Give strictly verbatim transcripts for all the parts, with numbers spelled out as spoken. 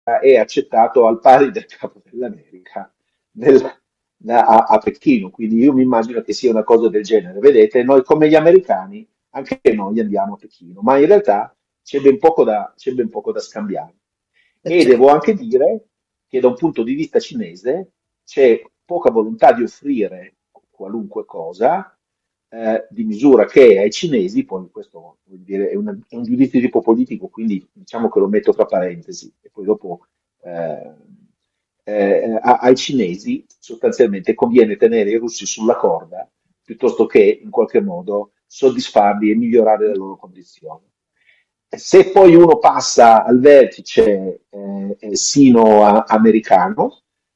è accettato al pari del capo dell'America nel- da- a, a Pechino, quindi io mi immagino che sia una cosa del genere. Vedete, noi come gli americani, anche noi andiamo a Pechino, ma in realtà c'è ben poco da, c'è ben poco da scambiare. Eh, E cioè, devo anche dire che da un punto di vista cinese c'è poca volontà di offrire qualunque cosa eh, di misura che ai cinesi, poi questo vuol dire, è, una- è un giudizio di tipo politico, quindi diciamo che lo metto tra parentesi, e poi dopo eh, eh, a- ai cinesi sostanzialmente conviene tenere i russi sulla corda piuttosto che in qualche modo soddisfarli e migliorare le loro condizioni. Se poi uno passa al vertice eh, eh, sino-americano,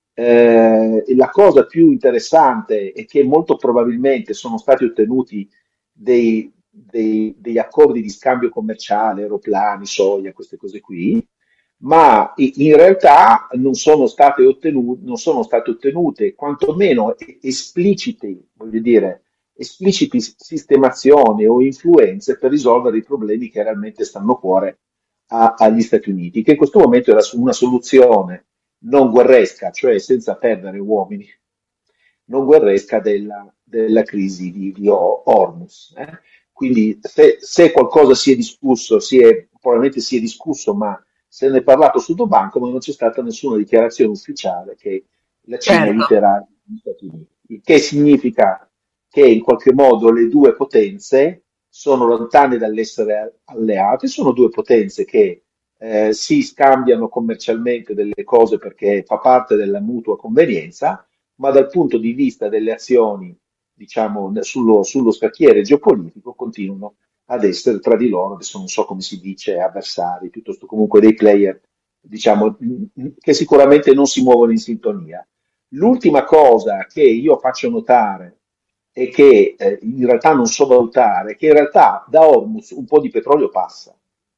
eh, la cosa più interessante è che molto probabilmente sono stati ottenuti dei- dei- degli accordi di scambio commerciale, aeroplani, soia, queste cose qui, ma i- in realtà non sono state ottenute, non sono state ottenute quantomeno esplicite, voglio dire, espliciti sistemazioni o influenze per risolvere i problemi che realmente stanno a cuore a- agli Stati Uniti, che in questo momento era su- una soluzione non guerresca, cioè senza perdere uomini, non guerresca della, della crisi di, di O- Hormuz. eh. Quindi se, se qualcosa si è discusso, si è, probabilmente si è discusso, ma se ne è parlato su Dubanco, ma non c'è stata nessuna dichiarazione ufficiale che la Cina certo. aiuterà gli Stati Uniti, il che significa che in qualche modo le due potenze sono lontane dall'essere alleate, sono due potenze che eh, si scambiano commercialmente delle cose perché fa parte della mutua convenienza, ma dal punto di vista delle azioni, diciamo, sullo, sullo scacchiere geopolitico continuano ad essere tra di loro, adesso non so come si dice, avversari, piuttosto comunque dei player, diciamo, che sicuramente non si muovono in sintonia. L'ultima cosa che io faccio notare e che eh, in realtà non so valutare, è che in realtà da Hormuz un po' di petrolio passa.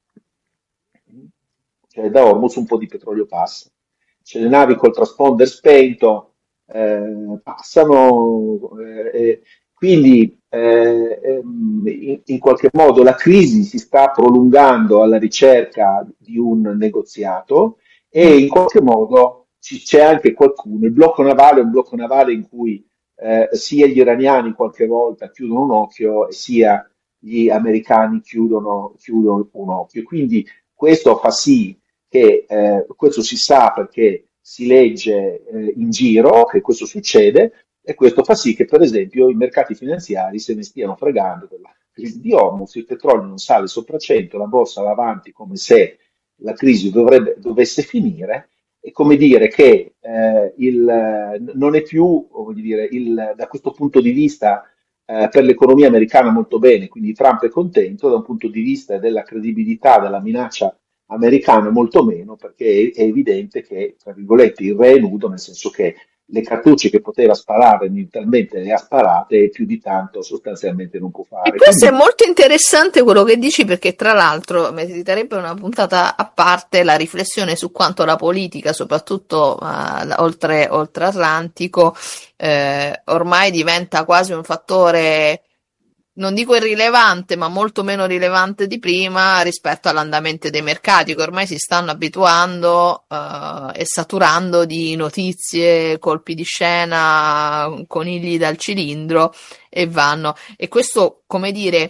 Cioè da Hormuz un po' di petrolio passa. Cioè, le navi col transponder spento eh, passano, eh, e quindi eh, ehm, in, in qualche modo la crisi si sta prolungando alla ricerca di un negoziato e Mm. in qualche modo ci- c'è anche qualcuno. Il blocco navale è un blocco navale in cui eh, sia gli iraniani qualche volta chiudono un occhio e sia gli americani chiudono, chiudono un occhio. Quindi questo fa sì che eh, questo si sa perché si legge eh, in giro che questo succede e questo fa sì che per esempio i mercati finanziari se ne stiano fregando della crisi di Hormuz, il petrolio non sale sopra cento, la borsa va avanti come se la crisi dovrebbe, dovesse finire è come dire che eh, il, non è più, voglio dire, il, da questo punto di vista eh, per l'economia americana molto bene, quindi Trump è contento, da un punto di vista della credibilità, della minaccia americana molto meno, perché è, è evidente che, tra virgolette, il re è nudo, nel senso che le cartucce che poteva sparare militarmente le ha sparate e più di tanto sostanzialmente non può E fare. questo è Quindi molto interessante quello che dici perché tra l'altro meriterebbe una puntata a parte la riflessione su quanto la politica, soprattutto eh, oltre, oltre Atlantico, eh, ormai diventa quasi un fattore, non dico irrilevante, ma molto meno rilevante di prima rispetto all'andamento dei mercati, che ormai si stanno abituando eh, e saturando di notizie, colpi di scena, conigli dal cilindro e vanno. E questo, come dire,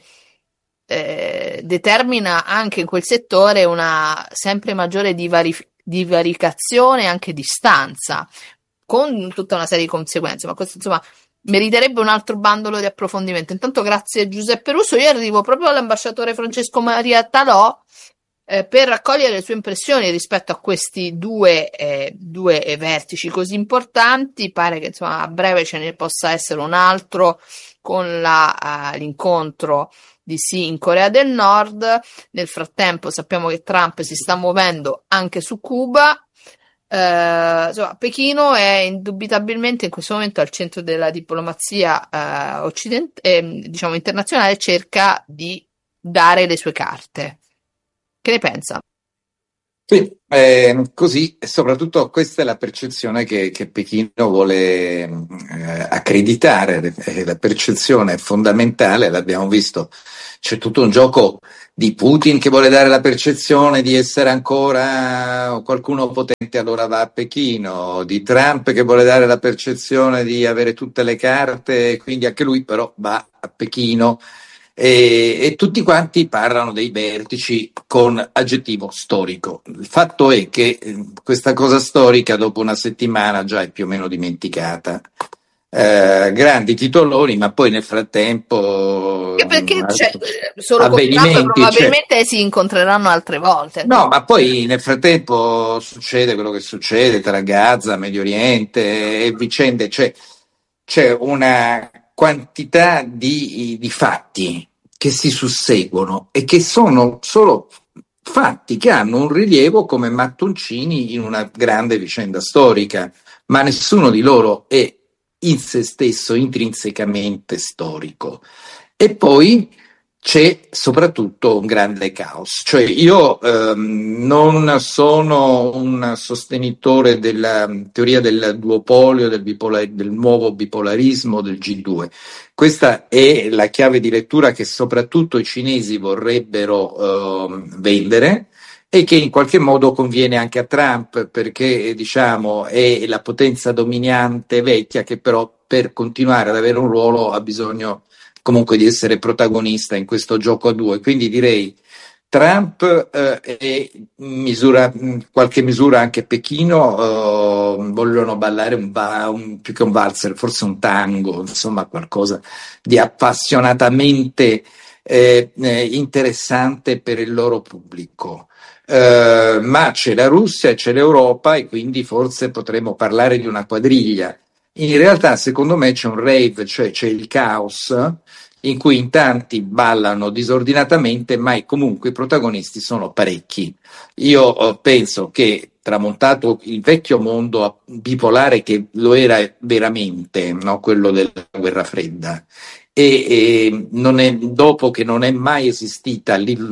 eh, determina anche in quel settore una sempre maggiore divari- divaricazione e anche distanza, con tutta una serie di conseguenze, ma questo insomma meriterebbe un altro bandolo di approfondimento. Intanto grazie Giuseppe Russo, io arrivo proprio all'ambasciatore Francesco Maria Talò eh, per raccogliere le sue impressioni rispetto a questi due, eh, due eh, vertici così importanti. Pare che insomma a breve ce ne possa essere un altro con la, eh, l'incontro di Xi in Corea del Nord. Nel frattempo sappiamo che Trump si sta muovendo anche su Cuba. Eh, insomma, Pechino è indubitabilmente in questo momento al centro della diplomazia eh, occident- eh, diciamo internazionale, cerca di dare le sue carte. Che ne pensa? Sì, eh, così, e soprattutto questa è la percezione che, che Pechino vuole eh, accreditare, eh, la percezione è fondamentale, l'abbiamo visto, c'è tutto un gioco di Putin che vuole dare la percezione di essere ancora qualcuno potente, allora va a Pechino, di Trump che vuole dare la percezione di avere tutte le carte, quindi anche lui però va a Pechino. E, e tutti quanti parlano dei vertici con aggettivo storico. Il fatto è che eh, questa cosa storica dopo una settimana già è più o meno dimenticata. Eh, grandi titoloni, ma poi nel frattempo Anche perché cioè, solo con Trump avvenimenti, cioè, probabilmente si incontreranno altre volte. no, ma poi nel frattempo succede quello che succede tra Gaza, Medio Oriente e vicende, cioè c'è una quantità di, di fatti che si susseguono e che sono solo fatti che hanno un rilievo come mattoncini in una grande vicenda storica, ma nessuno di loro è in se stesso intrinsecamente storico. E poi c'è soprattutto un grande caos, cioè io ehm, non sono un sostenitore della teoria del duopolio, del, bipolar- del nuovo bipolarismo del G due. Questa è la chiave di lettura che soprattutto i cinesi vorrebbero ehm, vendere e che in qualche modo conviene anche a Trump perché diciamo è la potenza dominante vecchia che però per continuare ad avere un ruolo ha bisogno comunque di essere protagonista in questo gioco a due, quindi direi Trump eh, e in misura, in qualche misura anche Pechino eh, vogliono ballare un, ba- un, più che un valzer, forse un tango, insomma qualcosa di appassionatamente eh, eh, interessante per il loro pubblico. Uh, ma c'è la Russia e c'è l'Europa e quindi forse potremmo parlare di una quadriglia. In realtà secondo me c'è un rave, cioè c'è il caos in cui in tanti ballano disordinatamente, ma comunque i protagonisti sono parecchi. Io uh, penso che tramontato il vecchio mondo bipolare che lo era veramente, no? Quello della guerra fredda, e, e non è, dopo che non è mai esistita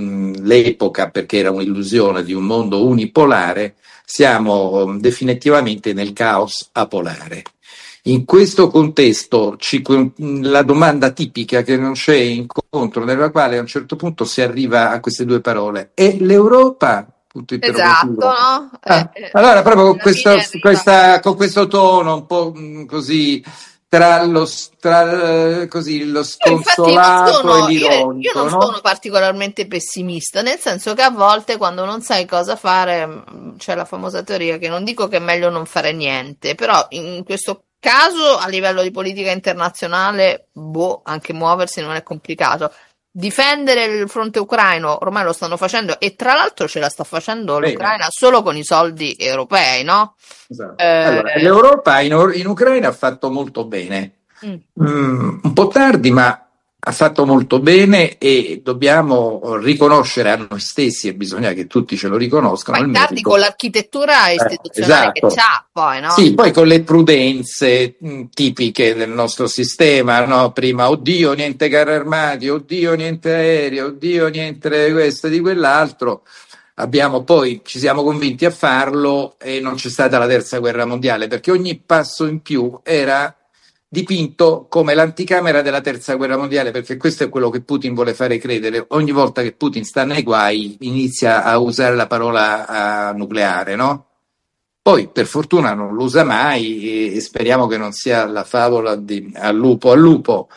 l'epoca, perché era un'illusione di un mondo unipolare, siamo definitivamente nel caos apolare. In questo contesto ci, la domanda tipica che non c'è incontro, nella quale a un certo punto si arriva a queste due parole, è l'Europa? Punto Esatto, interrogativo. no? Ah, Eh, eh, allora, proprio con alla questo, fine arriva. questa, con questo tono un po' mh, così tra lo, tra, eh, così, lo Io infatti non sconsolato e sono, io, io l'ironico, non no? sono particolarmente pessimista, nel senso che a volte quando non sai cosa fare, mh, c'è la famosa teoria che non dico che è meglio non fare niente, però in questo caso a livello di politica internazionale, boh, anche muoversi non è complicato. Difendere il fronte ucraino ormai lo stanno facendo e tra l'altro ce la sta facendo Bene. l'Ucraina solo con i soldi europei, no? Esatto. Eh, Allora, l'Europa in, in Ucraina ha fatto molto bene. mm. Mm, un po' tardi, ma ha fatto molto bene e dobbiamo riconoscere a noi stessi, e bisogna che tutti ce lo riconoscano, Poi il tardi merito. con l'architettura Eh, istituzionale che esatto. c'ha, poi, no? Sì, poi con le prudenze mh, tipiche del nostro sistema, no? Prima, oddio, niente carri armati, oddio, niente aerei, oddio, niente questo e di quell'altro. Abbiamo poi, ci siamo convinti a farlo e non c'è stata la terza guerra mondiale, perché ogni passo in più era dipinto come l'anticamera della terza guerra mondiale, perché questo è quello che Putin vuole fare credere. Ogni volta che Putin sta nei guai inizia a usare la parola uh, nucleare, no? Poi per fortuna non lo usa mai e, e speriamo che non sia la favola di al lupo al lupo,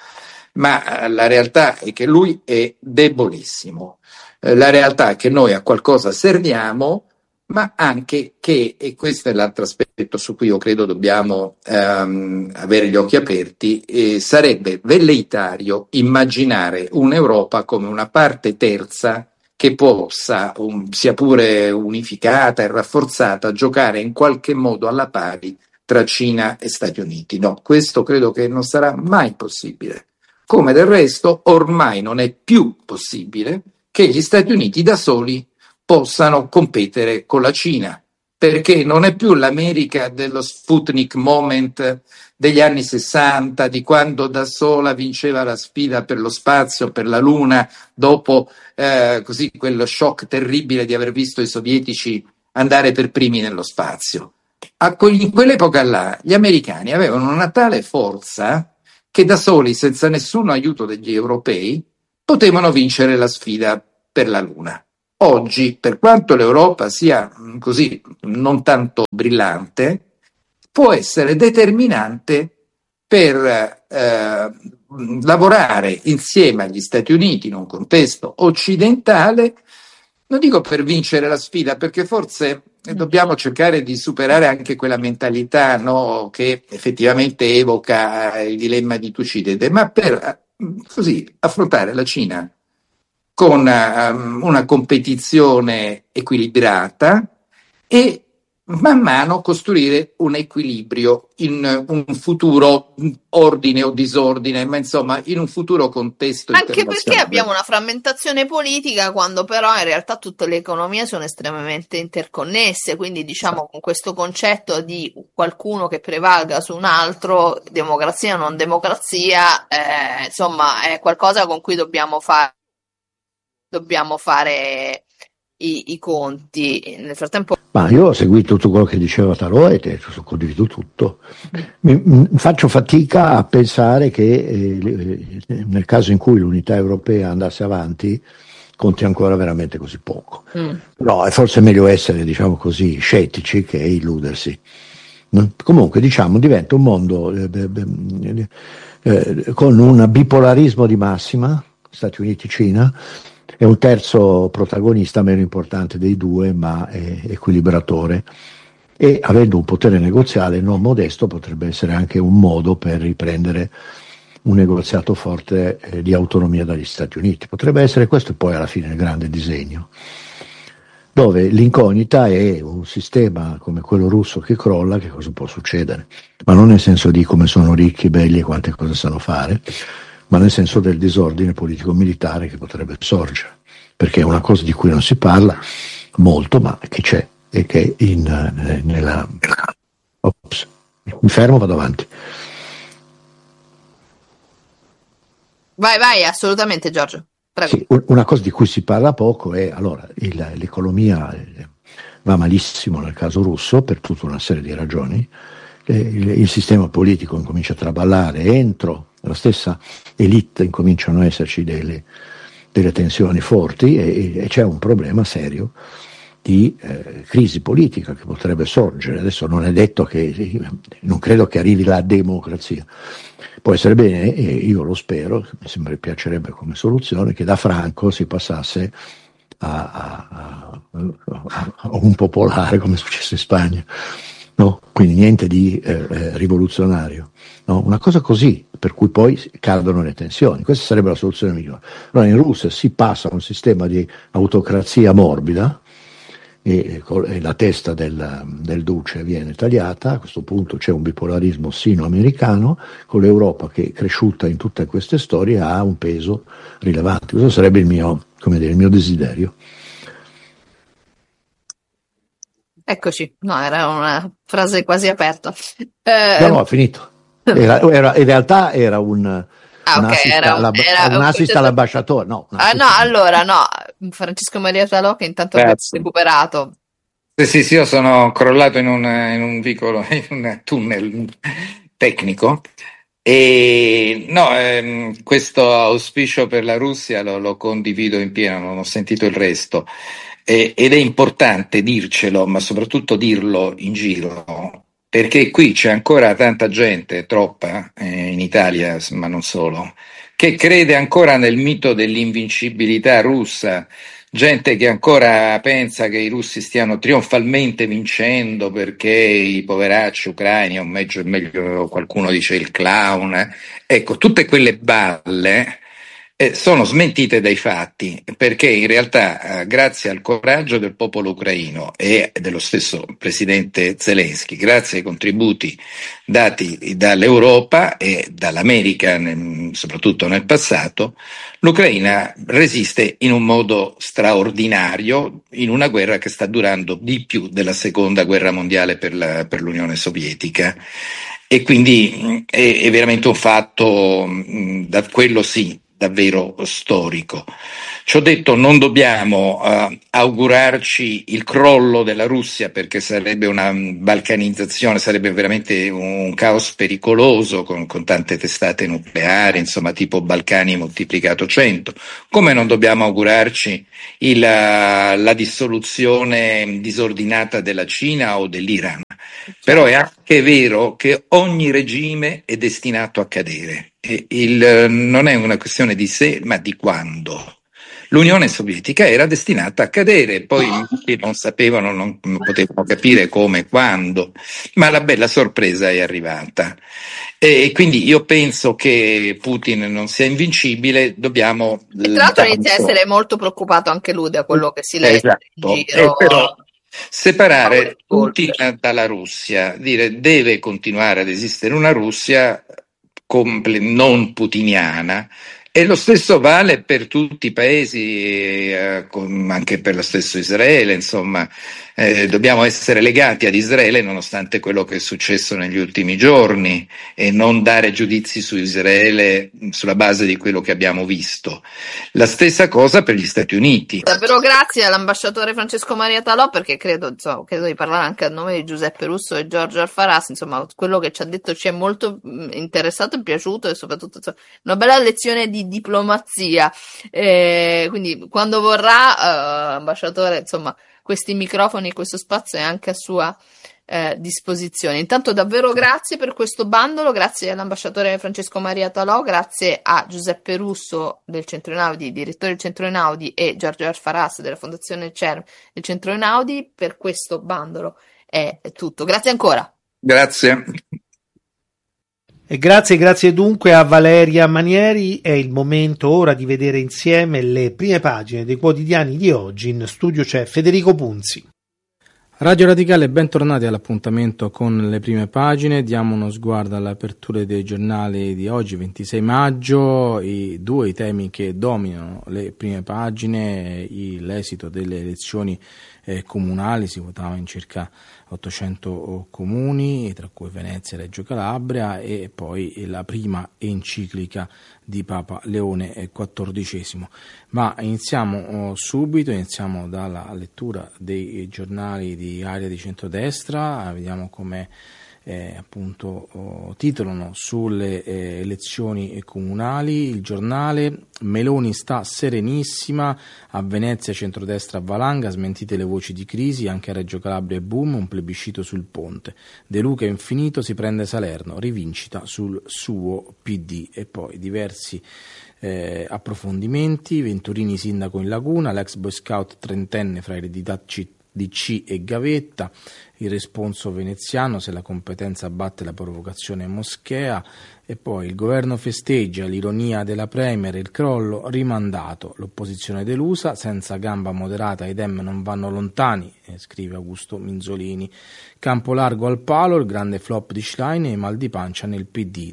ma la realtà è che lui è debolissimo. Eh, la realtà è che noi a qualcosa serviamo, ma anche che, e questo è l'altro aspetto su cui io credo dobbiamo ehm, avere gli occhi aperti, eh, sarebbe velleitario immaginare un'Europa come una parte terza che possa, um, sia pure unificata e rafforzata, giocare in qualche modo alla pari tra Cina e Stati Uniti. No, questo credo che non sarà mai possibile. Come del resto ormai non è più possibile che gli Stati Uniti da soli possano competere con la Cina, perché non è più l'America dello Sputnik moment degli anni sessanta, di quando da sola vinceva la sfida per lo spazio, per la Luna, dopo eh, così quello shock terribile di aver visto i sovietici andare per primi nello spazio. A que- in quell'epoca là gli americani avevano una tale forza che da soli, senza nessun aiuto degli europei, potevano vincere la sfida per la Luna. Oggi, per quanto l'Europa sia mh, così non tanto brillante, può essere determinante per eh, lavorare insieme agli Stati Uniti in un contesto occidentale, non dico per vincere la sfida, perché forse dobbiamo cercare di superare anche quella mentalità, no, che effettivamente evoca il dilemma di Tucidide, ma per così affrontare la Cina con um, una competizione equilibrata e man mano costruire un equilibrio in un futuro ordine o disordine, ma insomma in un futuro contesto Anche perché internazionale. abbiamo una frammentazione politica quando però in realtà tutte le economie sono estremamente interconnesse, quindi diciamo con questo concetto di qualcuno che prevalga su un altro, democrazia o non democrazia, eh, insomma è qualcosa con cui dobbiamo fare dobbiamo fare i, i conti. Nel frattempo Ma io ho seguito tutto quello che diceva Tarò e te, condivido tutto. Mi, mi faccio fatica a pensare che eh, nel caso in cui l'unità europea andasse avanti conti ancora veramente così poco. mm. No, è forse meglio essere, diciamo così, scettici che illudersi. No? Comunque, diciamo, diventa un mondo eh, eh, eh, con un bipolarismo di massima, Stati Uniti-Cina, è un terzo protagonista meno importante dei due, ma è equilibratore, e avendo un potere negoziale non modesto potrebbe essere anche un modo per riprendere un negoziato forte eh, di autonomia dagli Stati Uniti. Potrebbe essere questo poi alla fine il grande disegno, dove l'incognita è un sistema come quello russo che crolla, che cosa può succedere, ma non nel senso di come sono ricchi, belli e quante cose sanno fare, ma nel senso del disordine politico-militare che potrebbe sorgere, perché è una cosa di cui non si parla molto, ma che c'è, e che in, eh, nella... Ops, mi fermo, vado avanti. Vai, vai, assolutamente Giorgio, prego. Sì, una cosa di cui si parla poco è, allora, il, l'economia va malissimo nel caso russo per tutta una serie di ragioni, il, il sistema politico incomincia a traballare, entro la stessa elite incominciano a esserci delle, delle tensioni forti e, e c'è un problema serio di eh, crisi politica che potrebbe sorgere. Adesso non è detto che, non credo che arrivi la democrazia, può essere bene, e io lo spero, mi sembra piacerebbe come soluzione, che da Franco si passasse a, a, a, a un popolare come è successo in Spagna. No? Quindi niente di eh, rivoluzionario, no? Una cosa così, per cui poi cadono le tensioni. Questa sarebbe la soluzione migliore. Allora in Russia si passa a un sistema di autocrazia morbida e, e la testa del, del duce viene tagliata. A questo punto c'è un bipolarismo sino-americano, con l'Europa che, cresciuta in tutte queste storie, ha un peso rilevante. Questo sarebbe il mio, come dire, il mio desiderio. Eccoci, no, era una frase quasi aperta. Eh, No, no, ho finito. Era, era, in realtà era un, ah, un ok, assist, era, alla, era un assist concetto- all'ambasciatore. No, un Ah, assist- no, allora no, Francesco Maria Talò che intanto abbiamo Grazie. recuperato. Sì, sì, sì, io sono crollato in un, in un vicolo, in un tunnel tecnico e no, ehm, questo auspicio per la Russia lo, lo condivido in pieno, non ho sentito il resto. E- ed è importante dircelo, ma soprattutto dirlo in giro, perché qui c'è ancora tanta gente, troppa, eh, in Italia, ma non solo, che crede ancora nel mito dell'invincibilità russa. Gente che ancora pensa che i russi stiano trionfalmente vincendo perché i poveracci ucraini, o meglio, meglio qualcuno dice il clown, eh. Ecco, tutte quelle balle eh, sono smentite dai fatti, perché in realtà, eh, grazie al coraggio del popolo ucraino e dello stesso presidente Zelensky, grazie ai contributi dati dall'Europa e dall'America, nel- soprattutto nel passato, l'Ucraina resiste in un modo straordinario in una guerra che sta durando di più della seconda guerra mondiale per, la, per l'Unione Sovietica. E quindi mh, è, è veramente un fatto, mh, da quello sì, davvero storico. Ci ho detto non dobbiamo uh, augurarci il crollo della Russia, perché sarebbe una balcanizzazione, sarebbe veramente un caos pericoloso con, con tante testate nucleari, insomma tipo Balcani moltiplicato cento. Come non dobbiamo augurarci il, uh, la dissoluzione disordinata della Cina o dell'Iran. Però è anche vero che ogni regime è destinato a cadere. E il, non è una questione di se, ma di quando. L'Unione Sovietica era destinata a cadere, poi non sapevano, non, non potevano capire come, quando, ma la bella sorpresa è arrivata. E quindi io penso che Putin non sia invincibile, dobbiamo... E tra l'altro inizia a essere molto preoccupato anche lui da quello che si legge esatto. in giro. E però separare Putin dalla Russia, dire deve continuare ad esistere una Russia comple- non putiniana, e lo stesso vale per tutti i paesi, eh, con, anche per lo stesso Israele, insomma, eh, dobbiamo essere legati ad Israele nonostante quello che è successo negli ultimi giorni e non dare giudizi su Israele sulla base di quello che abbiamo visto. La stessa cosa per gli Stati Uniti. Davvero grazie all'ambasciatore Francesco Maria Talò, perché credo, insomma, credo di parlare anche a nome di Giuseppe Russo e Giorgio Alfaras, insomma, quello che ci ha detto ci è molto interessato e piaciuto, e soprattutto, insomma, una bella lezione di diplomazia. Eh, quindi quando vorrà, eh, ambasciatore, insomma, questi microfoni e questo spazio è anche a sua eh, disposizione. Intanto davvero grazie per questo bandolo, grazie all'ambasciatore Francesco Maria Talò, grazie a Giuseppe Russo del Centro Einaudi, direttore del Centro Einaudi, e Giorgio Alfaras della Fondazione CERM del Centro Einaudi. Per questo bandolo è tutto. Grazie ancora. Grazie. E grazie, grazie dunque a Valeria Manieri. È il momento ora di vedere insieme le prime pagine dei quotidiani di oggi. In studio c'è Federico Punzi. Radio Radicale, bentornati all'appuntamento con le prime pagine. Diamo uno sguardo alle aperture dei giornali di oggi, ventisei maggio. I due i temi che dominano le prime pagine: i, l'esito delle elezioni eh, comunali. Si votava in circa ottocento comuni, tra cui Venezia e Reggio Calabria, e poi la prima enciclica di Papa Leone quattordicesimo. Ma iniziamo subito, iniziamo dalla lettura dei giornali di area di centrodestra. Vediamo come eh, appunto oh, titolano sulle eh, elezioni comunali. Il giornale: Meloni sta serenissima, a Venezia centrodestra valanga, smentite le voci di crisi, anche a Reggio Calabria è boom, un plebiscito sul ponte. De Luca è infinito, si prende Salerno, rivincita sul suo P D. E poi diversi eh, approfondimenti: Venturini sindaco in Laguna, l'ex boy scout trentenne fra eredità D C e gavetta, il responso veneziano, se la competenza batte la provocazione moschea. E poi il governo festeggia, l'ironia della Premier, il crollo rimandato, l'opposizione delusa, senza gamba moderata i Dem non vanno lontani, eh, scrive Augusto Minzolini. Campo largo al palo, il grande flop di Schlein e mal di pancia nel P D.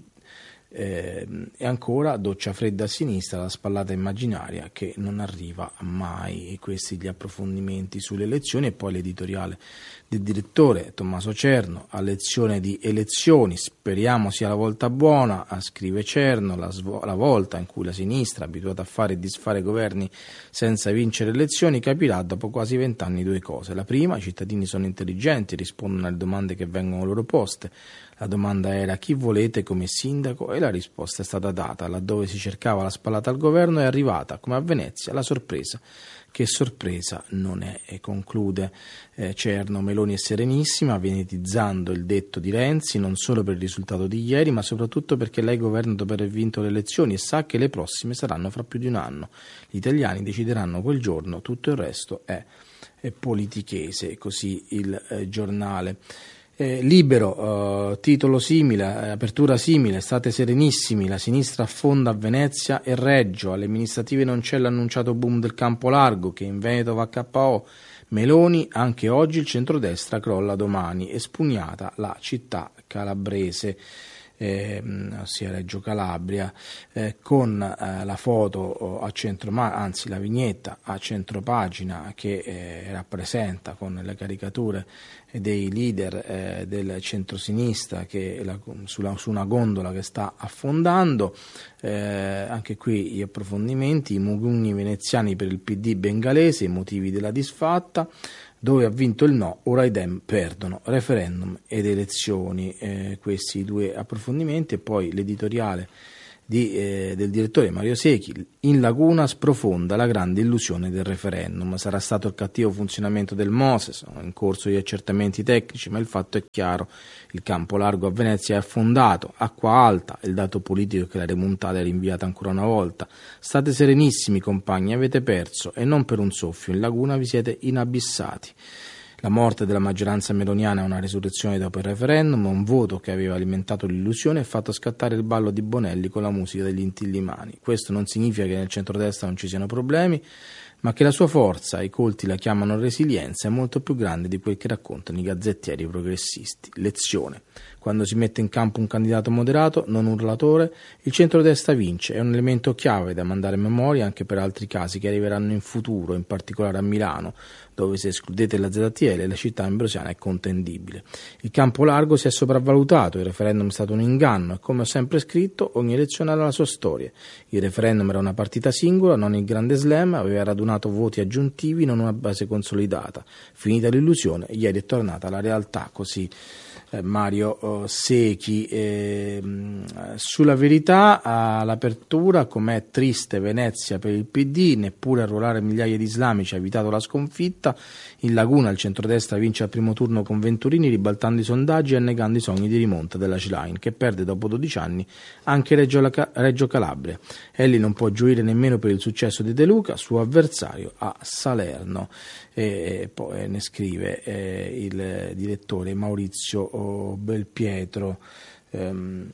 Eh, e ancora doccia fredda a sinistra, la spallata immaginaria che non arriva mai. E questi gli approfondimenti sulle elezioni. E poi l'editoriale del direttore Tommaso Cerno: a lezione di elezioni, speriamo sia la volta buona, scrive Cerno, la, svo- la volta in cui la sinistra, abituata a fare e disfare governi senza vincere elezioni, capirà dopo quasi vent'anni due cose. La prima: i cittadini sono intelligenti, rispondono alle domande che vengono loro poste. La domanda era: chi volete come sindaco? E la risposta è stata data. Laddove si cercava la spallata al governo è arrivata, come a Venezia, la sorpresa. Che sorpresa non è, e conclude eh, Cerno. Meloni è serenissima, venetizzando il detto di Renzi, non solo per il risultato di ieri, ma soprattutto perché lei governa dopo aver vinto le elezioni e sa che le prossime saranno fra più di un anno. Gli italiani decideranno quel giorno, tutto il resto è, è politichese. Così il eh, giornale. Eh, libero, eh, titolo simile, eh, apertura simile: state serenissimi, la sinistra affonda a Venezia e Reggio, alle amministrative non c'è l'annunciato boom del campo largo che in Veneto va a K O, Meloni anche oggi, il centrodestra crolla domani, espugnata la città calabrese. eh, ossia Reggio Calabria, eh, con eh, la foto a centro, ma anzi la vignetta a centropagina che eh, rappresenta con le caricature dei leader eh, del centrosinistra che la, sulla, su una gondola che sta affondando. Eh, anche qui gli approfondimenti: i mugugni veneziani per il P D bengalese, i motivi della disfatta, dove ha vinto il no, ora i Dem perdono, referendum ed elezioni. Eh, questi due approfondimenti, e poi l'editoriale Di, eh, del direttore Mario Secchi: in Laguna sprofonda la grande illusione del referendum, sarà stato il cattivo funzionamento del MOSE, sono in corso gli accertamenti tecnici, ma il fatto è chiaro: il campo largo a Venezia è affondato, acqua alta, il dato politico è che la remontata è rinviata ancora una volta. State serenissimi compagni, avete perso, e non per un soffio, in Laguna vi siete inabissati. La morte della maggioranza meloniana è una risurrezione dopo il referendum, un voto che aveva alimentato l'illusione e fatto scattare il ballo di Bonelli con la musica degli Intillimani. Questo non significa che nel centrodestra non ci siano problemi, ma che la sua forza, i colti la chiamano resilienza, è molto più grande di quel che raccontano i gazzettieri progressisti. Lezione: quando si mette in campo un candidato moderato, non un relatore, il centrodestra vince. È un elemento chiave da mandare a memoria anche per altri casi che arriveranno in futuro, in particolare a Milano, dove se escludete la Z T L la città ambrosiana è contendibile. Il campo largo si è sopravvalutato, il referendum è stato un inganno e, come ho sempre scritto, ogni elezione ha la sua storia. Il referendum era una partita singola, non il grande slam, aveva radunato voti aggiuntivi, non una base consolidata. Finita l'illusione, ieri è tornata la realtà, così eh, Mario oh, Secchi. Eh, sulla verità, all'apertura, com'è triste Venezia per il P D, neppure arruolare migliaia di islamici ha evitato la sconfitta. In Laguna il centrodestra vince al primo turno con Venturini, ribaltando i sondaggi e annegando i sogni di rimonta della C-Line, che perde dopo dodici anni anche Reggio, Reggio Calabria. Elli non può gioire nemmeno per il successo di De Luca, suo avversario a Salerno. E poi ne scrive eh, il direttore Maurizio Belpietro. Ehm,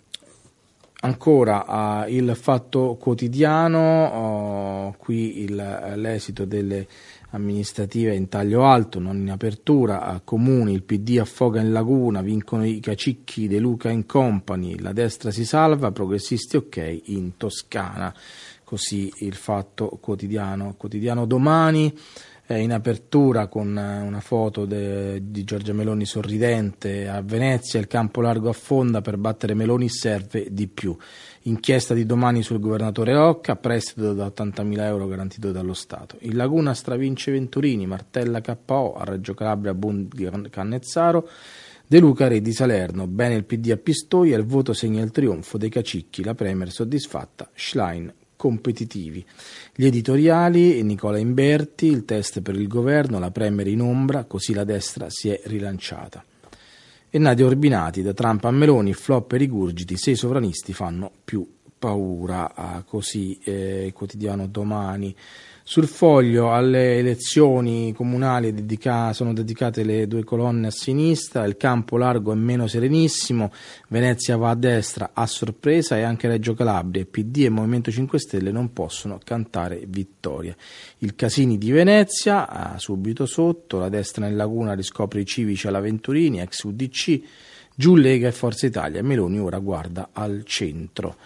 Ancora uh, il Fatto Quotidiano, uh, qui il, l'esito delle amministrative in taglio alto, non in apertura. Uh, comuni, il P D affoga in Laguna, vincono i cacicchi De Luca in Company, la destra si salva, progressisti ok in Toscana. Così il Fatto Quotidiano. Quotidiano Domani, eh, in apertura con una foto de, di Giorgia Meloni sorridente: a Venezia il campo largo affonda, per battere Meloni serve di più. Inchiesta di Domani sul governatore Rocca, prestito da ottantamila euro garantito dallo Stato. In Laguna stravince Venturini, martella K O, a Reggio Calabria boom di Cannezzaro, De Luca re di Salerno, bene il P D a Pistoia, il voto segna il trionfo dei cacicchi, la Premier soddisfatta, Schlein competitivi. Gli editoriali: Nicola Imberti, il test per il governo, la Premier in ombra, così la destra si è rilanciata. E Nadia Orbinati, da Trump a Meloni, flop e rigurgiti, se i sovranisti fanno più paura. Ah, così eh, il quotidiano Domani. Sul Foglio, alle elezioni comunali dedica- sono dedicate le due colonne a sinistra, il campo largo è meno serenissimo, Venezia va a destra a sorpresa e anche Reggio Calabria, P D e Movimento cinque Stelle non possono cantare vittoria. Il Casini di Venezia, ah, subito sotto, la destra nel Laguna riscopre i civici alla Venturini, ex U D C, giù Lega e Forza Italia, Meloni ora guarda al centro.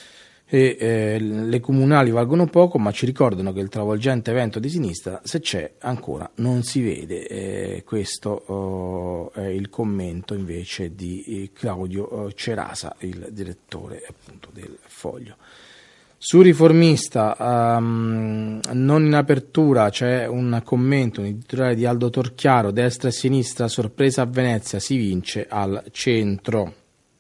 E, eh, le comunali valgono poco, ma ci ricordano che il travolgente evento di sinistra, se c'è, ancora non si vede. Eh, questo oh, è il commento invece di eh, Claudio oh, Cerasa, il direttore appunto del Foglio. Su Riformista, um, non in apertura, c'è un commento, un editoriale di Aldo Torchiaro: destra e sinistra, sorpresa a Venezia, si vince al centro.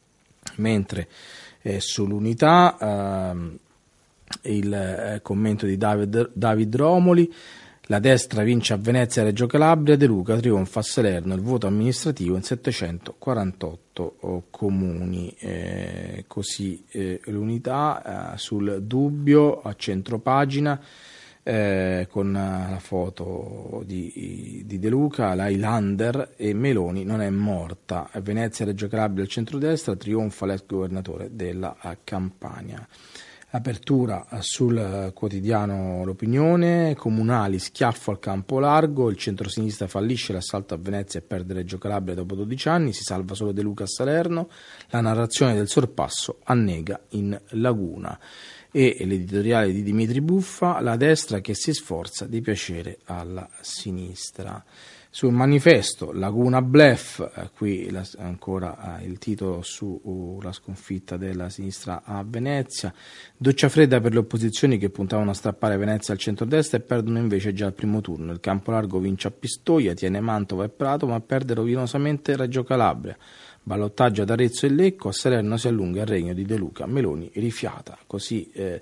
Mentre Eh, sull'Unità, ehm, il eh, commento di David, David Romoli: la destra vince a Venezia e Reggio Calabria, De Luca trionfa a Salerno, il voto amministrativo in settecentoquarantotto oh, comuni. Eh, così eh, l'Unità eh, sul Dubbio a centropagina, eh, con la foto di, di De Luca, la Highlander e Meloni non è morta. Venezia e Reggio Calabria al centrodestra, trionfa l'ex governatore della Campania. Apertura sul quotidiano L'Opinione, comunali, schiaffo al campo largo, il centrosinistra fallisce l'assalto a Venezia e perde Reggio Calabria dopo dodici anni, si salva solo De Luca a Salerno, la narrazione del sorpasso annega in Laguna. E l'editoriale di Dimitri Buffa, la destra che si sforza di piacere alla sinistra. Sul Manifesto, Laguna bluff, eh, qui la, ancora eh, il titolo sulla uh, sconfitta della sinistra a Venezia, doccia fredda per le opposizioni che puntavano a strappare Venezia al centrodestra e perdono invece già al primo turno. Il campo largo vince a Pistoia, tiene Mantova e Prato, ma perde rovinosamente Reggio Calabria. Ballottaggio ad Arezzo e Lecco, a Salerno si allunga il regno di De Luca, Meloni rifiata. Così eh,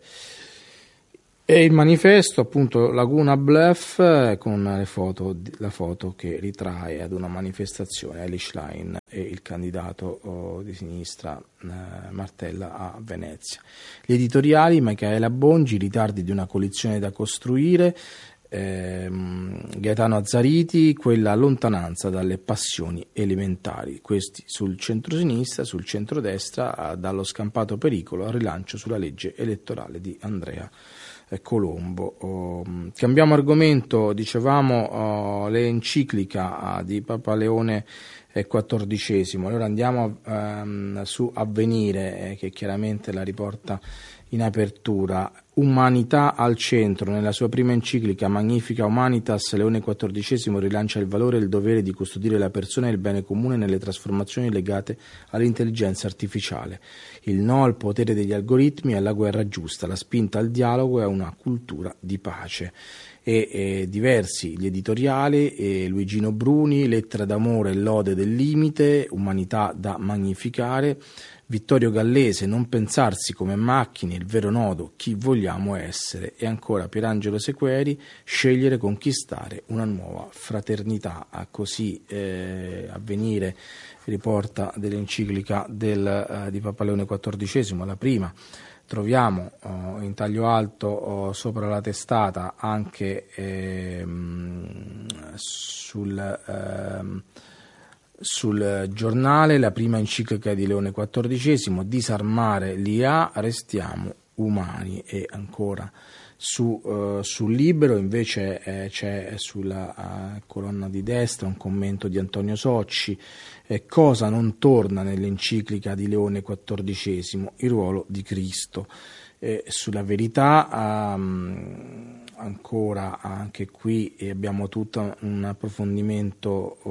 e il Manifesto, appunto, Laguna bluff, eh, con le foto, la foto che ritrae ad una manifestazione Elly Schlein e il candidato oh, di sinistra eh, Martella a Venezia. Gli editoriali, Michaela Bongi, ritardi di una coalizione da costruire, eh, Gaetano Azzariti, quella lontananza dalle passioni elementari. Questi sul centro-sinistra, sul centrodestra, dallo scampato pericolo al rilancio sulla legge elettorale di Andrea Colombo. Oh, cambiamo argomento, dicevamo oh, l'enciclica di Papa Leone quattordicesimo. Allora andiamo um, su Avvenire, eh, che chiaramente la riporta in apertura. Umanità al centro. Nella sua prima enciclica Magnifica Humanitas, Leone quattordicesimo rilancia il valore e il dovere di custodire la persona e il bene comune nelle trasformazioni legate all'intelligenza artificiale. Il no al potere degli algoritmi e alla guerra giusta, la spinta al dialogo e a una cultura di pace. E, e diversi gli editoriali, e Luigino Bruni, Lettera d'amore e lode del limite, Umanità da magnificare, Vittorio Gallese, Non pensarsi come macchine, il vero nodo, chi vogliamo essere, e ancora Pierangelo Sequeri, Scegliere, conquistare una nuova fraternità. A così eh, Avvenire riporta dell'enciclica del, eh, di Papa Leone quattordicesimo, la prima. Troviamo oh, in taglio alto oh, sopra la testata anche ehm, sul, ehm, sul giornale la prima enciclica di Leone quattordicesimo, Disarmare l'I A, restiamo umani. E ancora su, uh, sul Libero invece eh, c'è sulla uh, colonna di destra un commento di Antonio Socci. Eh, cosa non torna nell'enciclica di Leone quattordicesimo? Il ruolo di Cristo. Eh, sulla Verità um, ancora anche qui abbiamo tutto un approfondimento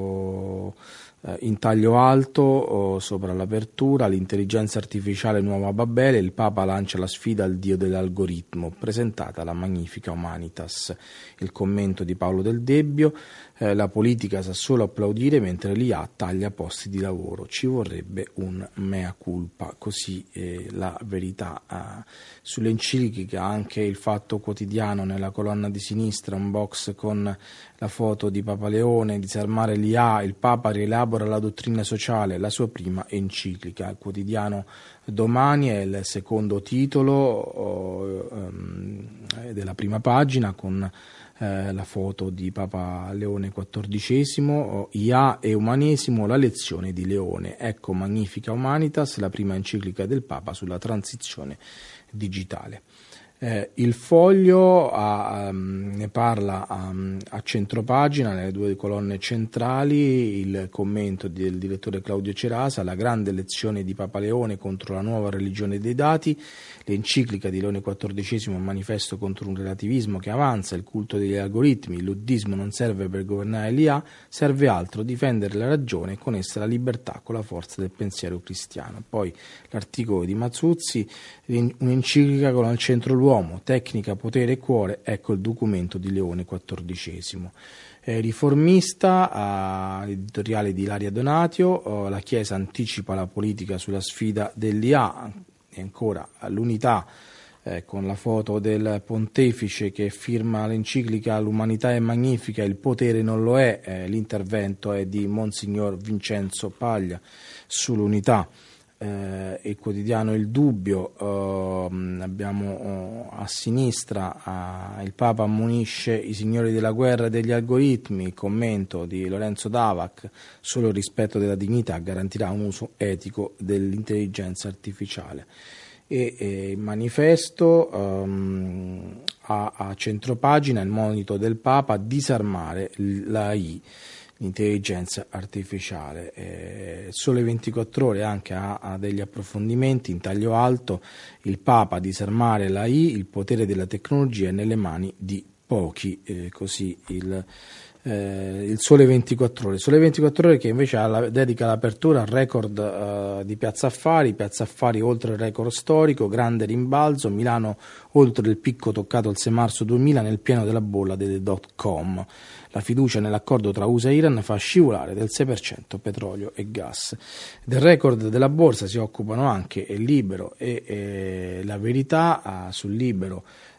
oh, in taglio alto oh, sopra l'apertura, l'intelligenza artificiale nuova Babele, il Papa lancia la sfida al dio dell'algoritmo, presentata la Magnifica Humanitas, il commento di Paolo Del Debbio, eh, la politica sa solo applaudire mentre l'I A taglia posti di lavoro, ci vorrebbe un mea culpa. Così eh, la Verità. Eh, sull'enciclica anche il Fatto Quotidiano, nella colonna di sinistra un box con la foto di Papa Leone, Disarmare l'I A, il Papa rielabora la dottrina sociale, la sua prima enciclica. Il quotidiano Domani è il secondo titolo oh, um, della prima pagina con eh, la foto di Papa Leone quattordicesimo, oh, I A e umanesimo, la lezione di Leone. Ecco Magnifica Humanitas, la prima enciclica del Papa sulla transizione digitale. Eh, il Foglio ha, um, ne parla um, a centropagina, nelle due colonne centrali, il commento del direttore Claudio Cerasa, la grande lezione di Papa Leone contro la nuova religione dei dati, l'enciclica di Leone quattordicesimo, un manifesto contro un relativismo che avanza, il culto degli algoritmi, il luddismo non serve per governare l'I A, serve altro, difendere la ragione e con essa la libertà con la forza del pensiero cristiano. Poi l'articolo di Mazzuzzi, un'enciclica con al centro l'uomo, tecnica, potere e cuore, ecco il documento di Leone quattordicesimo. Eh, riformista, eh, editoriale di Ilaria Donatio, eh, la Chiesa anticipa la politica sulla sfida dell'I A, e ancora l'Unità, eh, con la foto del pontefice che firma l'enciclica L'umanità è magnifica, il potere non lo è, eh, l'intervento è di Monsignor Vincenzo Paglia sull'Unità. Eh, il quotidiano Il Dubbio, eh, abbiamo eh, a sinistra eh, il Papa ammonisce i signori della guerra e degli algoritmi, il commento di Lorenzo Davac, solo il rispetto della dignità garantirà un uso etico dell'intelligenza artificiale. e, e il manifesto um, a, a centropagina il monito del Papa a disarmare l'A I, l'intelligenza artificiale. Eh, Sole ventiquattro Ore anche ha, ha degli approfondimenti in taglio alto: il Papa a disarmare l'A I, il potere della tecnologia è nelle mani di pochi, eh, così il Eh, il Sole ventiquattro Ore. Sole ventiquattro Ore che invece ha la, dedica l'apertura al record uh, di Piazza Affari, Piazza Affari oltre il record storico, grande rimbalzo, Milano oltre il picco toccato il sei marzo duemila nel pieno della bolla delle dot com. La fiducia nell'accordo tra U S A e Iran fa scivolare del sei per cento petrolio e gas. Del record della borsa si occupano anche il Libero e, e La Verità. uh, sul Libero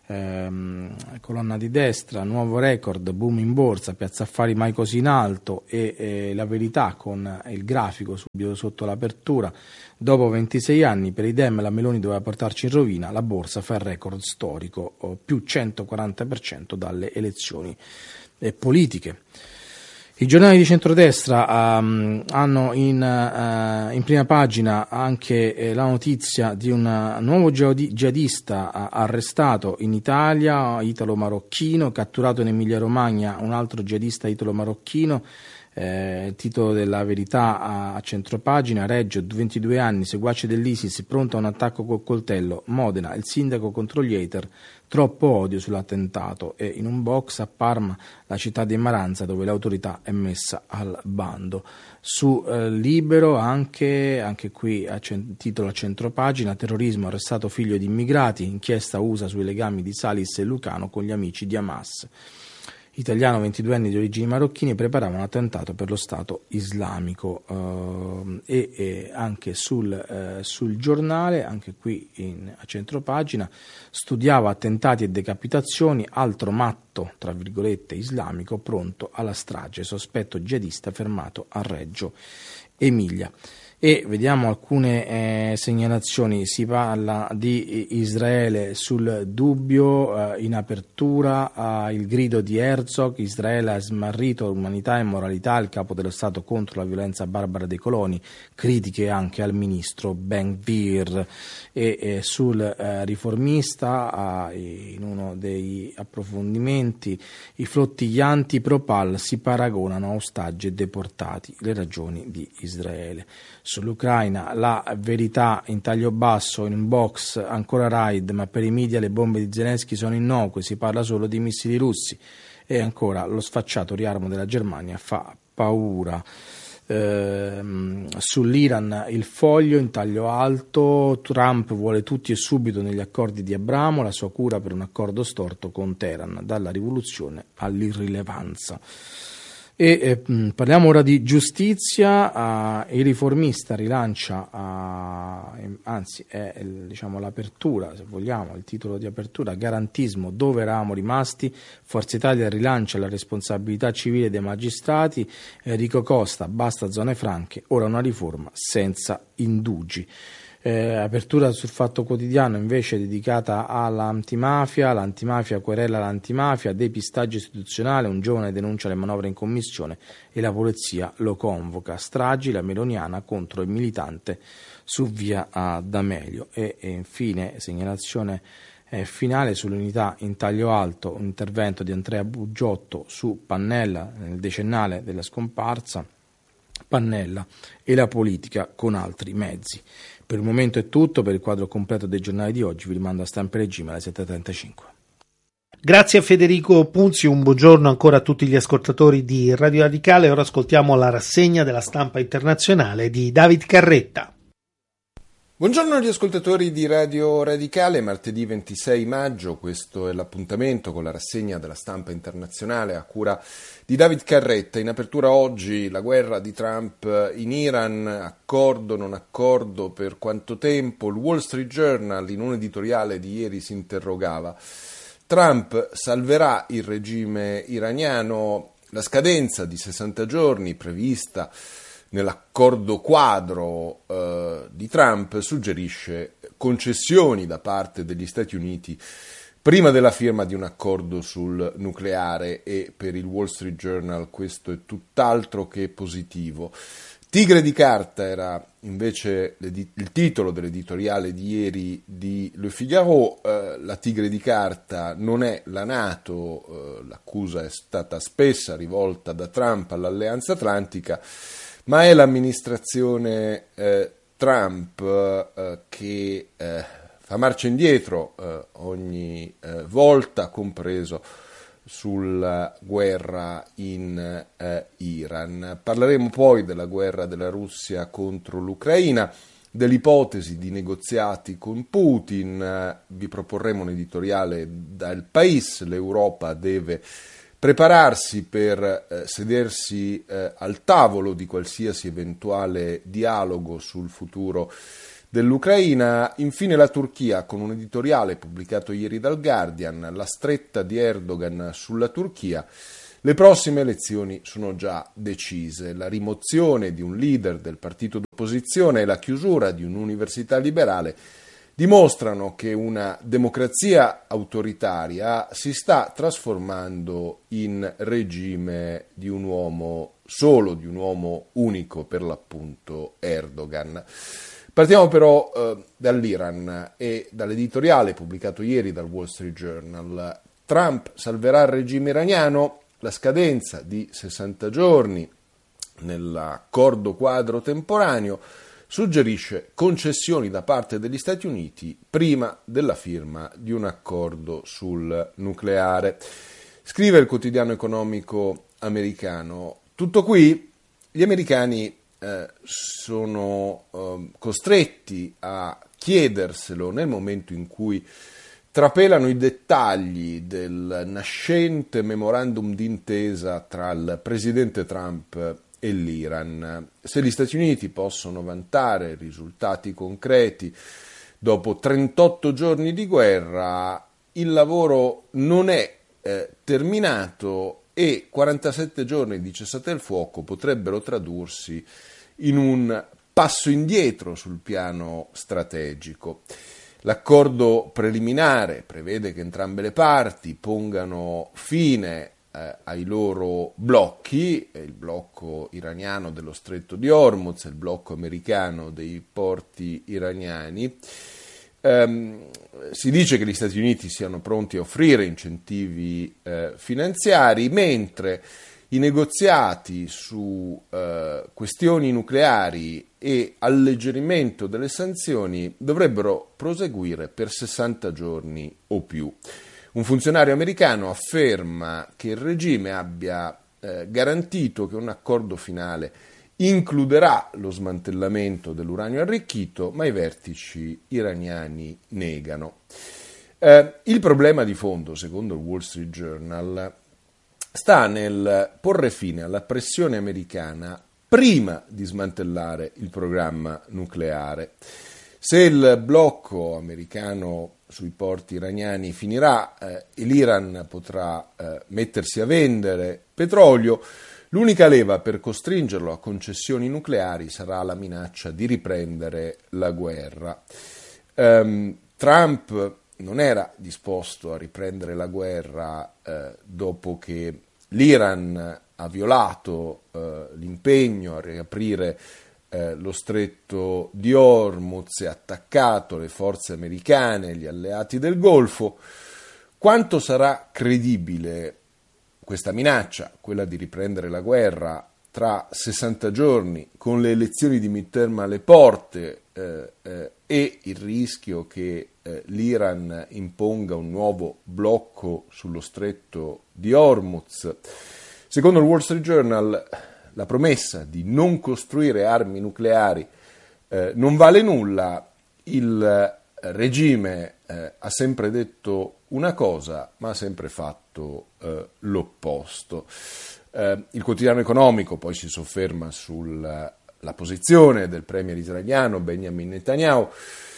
Ehm, colonna di destra, nuovo record, boom in borsa, Piazza Affari mai così in alto e, e La Verità con il grafico subito sotto l'apertura: dopo ventisei anni per i Dem la Meloni doveva portarci in rovina, la borsa fa il record storico, oh, più centoquaranta per cento dalle elezioni eh, politiche. I giornali di centrodestra um, hanno in, uh, in prima pagina anche eh, la notizia di un nuovo jihadista uh, arrestato in Italia, italo-marocchino, catturato in Emilia-Romagna un altro jihadista italo-marocchino. Eh, il titolo della Verità a, a centropagina: Reggio, ventidue anni, seguace dell'ISIS, pronto a un attacco col coltello, Modena, il sindaco contro gli hater, troppo odio sull'attentato. E in un box a Parma, la città di Maranza, dove l'autorità è messa al bando. Su eh, Libero anche, anche qui a cent- titolo a centropagina: terrorismo, arrestato figlio di immigrati, inchiesta U S A sui legami di Salis e Lucano con gli amici di Hamas. Italiano, ventidue anni di origini marocchine, preparava un attentato per lo Stato islamico. Uh, e, e anche sul, uh, sul giornale, anche qui in, a centropagina, studiava attentati e decapitazioni, altro matto, tra virgolette, islamico, pronto alla strage, sospetto jihadista fermato a Reggio Emilia. E vediamo alcune eh, segnalazioni. Si parla di Israele sul dubbio, eh, in apertura eh, il grido di Herzog: Israele ha smarrito umanità e moralità, il capo dello Stato contro la violenza barbara dei coloni, critiche anche al ministro Ben-Gvir. E eh, sul eh, riformista, eh, in uno dei approfondimenti, i flottiglianti pro-Pal si paragonano a ostaggi e deportati, le ragioni di Israele. Sull'Ucraina, La Verità in taglio basso, in un box, ancora raid, ma per i media le bombe di Zelensky sono innocue, si parla solo di missili russi. E ancora, lo sfacciato riarmo della Germania fa paura. Ehm, sull'Iran il Foglio in taglio alto: Trump vuole tutti e subito negli accordi di Abramo, la sua cura per un accordo storto con Teheran, dalla rivoluzione all'irrilevanza. E eh, parliamo ora di giustizia. Uh, il riformista rilancia, uh, anzi è diciamo l'apertura, se vogliamo, il titolo di apertura: garantismo, dove eravamo rimasti, Forza Italia rilancia la responsabilità civile dei magistrati, Enrico Costa, basta zone franche, ora una riforma senza indugi. Eh, apertura sul Fatto Quotidiano invece dedicata all'antimafia: l'antimafia querela l'antimafia, depistaggio istituzionale, un giovane denuncia le manovre in commissione e la polizia lo convoca, stragi, la meloniana contro il militante su via D'Amelio. E, e infine segnalazione eh, finale sull'unità in taglio alto, un intervento di Andrea Bugiotto su Pannella nel decennale della scomparsa, Pannella e la politica con altri mezzi. Per il momento è tutto. Per il quadro completo dei giornali di oggi vi rimando a Stampa Regime alle sette e trentacinque. Grazie a Federico Punzi, un buongiorno ancora a tutti gli ascoltatori di Radio Radicale. Ora ascoltiamo la rassegna della stampa internazionale di David Carretta. Buongiorno agli ascoltatori di Radio Radicale, martedì ventisei maggio, questo è l'appuntamento con la rassegna della stampa internazionale a cura di David Carretta. In apertura oggi la guerra di Trump in Iran, accordo, non accordo, per quanto tempo? Il Wall Street Journal in un editoriale di ieri si interrogava: Trump salverà il regime iraniano? La scadenza di sessanta giorni prevista nell'accordo quadro eh, di Trump suggerisce concessioni da parte degli Stati Uniti prima della firma di un accordo sul nucleare, e per il Wall Street Journal questo è tutt'altro che positivo. Tigre di carta era invece il titolo dell'editoriale di ieri di Le Figaro. Eh, la tigre di carta non è la NATO, eh, l'accusa è stata spessa rivolta da Trump all'Alleanza Atlantica, ma è l'amministrazione eh, Trump eh, che eh, fa marcia indietro eh, ogni eh, volta, compreso sulla guerra in eh, Iran. Parleremo poi della guerra della Russia contro l'Ucraina, dell'ipotesi di negoziati con Putin. Eh, vi proporremo un editoriale dal País. L'Europa deve prepararsi per eh, sedersi eh, al tavolo di qualsiasi eventuale dialogo sul futuro dell'Ucraina. Infine la Turchia, con un editoriale pubblicato ieri dal Guardian, la stretta di Erdogan sulla Turchia. Le prossime elezioni sono già decise. La rimozione di un leader del partito d'opposizione e la chiusura di un'università liberale dimostrano che una democrazia autoritaria si sta trasformando in regime di un uomo solo, di un uomo unico, per l'appunto Erdogan. Partiamo però eh, dall'Iran e dall'editoriale pubblicato ieri dal Wall Street Journal. Trump salverà il regime iraniano, la scadenza di sessanta giorni nell'accordo quadro temporaneo suggerisce concessioni da parte degli Stati Uniti prima della firma di un accordo sul nucleare. Scrive il quotidiano economico americano: tutto qui? Gli americani eh, sono eh, costretti a chiederselo nel momento in cui trapelano i dettagli del nascente memorandum d'intesa tra il presidente Trump e l'Iran. Se gli Stati Uniti possono vantare risultati concreti dopo trentotto giorni di guerra, il lavoro non è eh, terminato e quarantasette giorni di cessate il fuoco potrebbero tradursi in un passo indietro sul piano strategico. L'accordo preliminare prevede che entrambe le parti pongano fine eh, ai loro blocchi, il blocco iraniano dello stretto di Hormuz e il blocco americano dei porti iraniani. Um, si dice che gli Stati Uniti siano pronti a offrire incentivi eh, finanziari, mentre i negoziati su eh, questioni nucleari e alleggerimento delle sanzioni dovrebbero proseguire per sessanta giorni o più. Un funzionario americano afferma che il regime abbia eh, garantito che un accordo finale includerà lo smantellamento dell'uranio arricchito, ma i vertici iraniani negano. Eh, il problema di fondo, secondo il Wall Street Journal, sta nel porre fine alla pressione americana prima di smantellare il programma nucleare. Se il blocco americano sui porti iraniani finirà eh, e l'Iran potrà eh, mettersi a vendere petrolio, l'unica leva per costringerlo a concessioni nucleari sarà la minaccia di riprendere la guerra. Um, Trump non era disposto a riprendere la guerra eh, dopo che l'Iran ha violato eh, l'impegno a riaprire eh, lo stretto di Hormuz e attaccato le forze americane e gli alleati del Golfo. Quanto sarà credibile questa minaccia, quella di riprendere la guerra, tra sessanta giorni, con le elezioni di midterm alle porte eh, eh, e il rischio che eh, l'Iran imponga un nuovo blocco sullo stretto di Hormuz? Secondo il Wall Street Journal, la promessa di non costruire armi nucleari eh, non vale nulla. Il regime eh, ha sempre detto una cosa, ma ha sempre fatto eh, l'opposto. Eh, il quotidiano economico poi si sofferma sulla la posizione del premier israeliano Benjamin Netanyahu,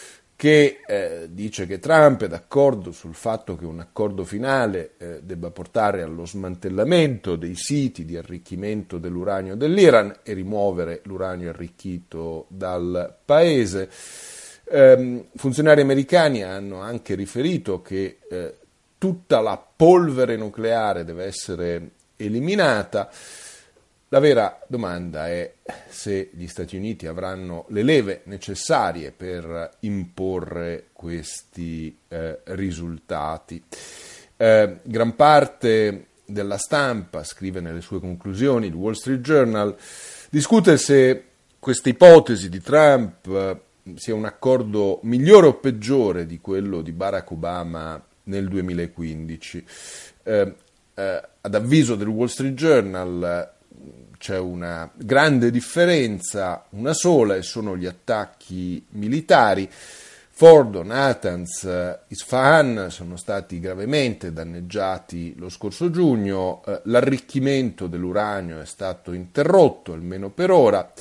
che eh, dice che Trump è d'accordo sul fatto che un accordo finale eh, debba portare allo smantellamento dei siti di arricchimento dell'uranio dell'Iran e rimuovere l'uranio arricchito dal paese. Eh, funzionari americani hanno anche riferito che eh, tutta la polvere nucleare deve essere eliminata. la vera domanda è se gli Stati Uniti avranno le leve necessarie per imporre questi eh, risultati. Eh, gran parte della stampa, scrive nelle sue conclusioni il Wall Street Journal, discute se questa ipotesi di Trump eh, sia un accordo migliore o peggiore di quello di Barack Obama nel duemilaquindici. Eh, eh, ad avviso del Wall Street Journal c'è una grande differenza, una sola, e sono gli attacchi militari. Fordo, Natanz, Isfahan sono stati gravemente danneggiati lo scorso giugno, eh, l'arricchimento dell'uranio è stato interrotto, almeno per ora.